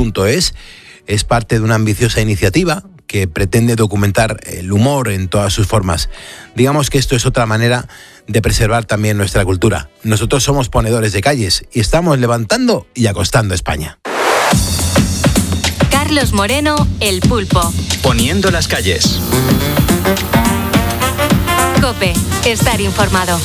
pulpo.es. Es parte de una ambiciosa iniciativa que pretende documentar el humor en todas sus formas. Digamos que esto es otra manera de preservar también nuestra cultura. Nosotros somos ponedores de calles y estamos levantando y acostando España. Carlos Moreno, El Pulpo. Poniendo las calles. COPE, estar informado.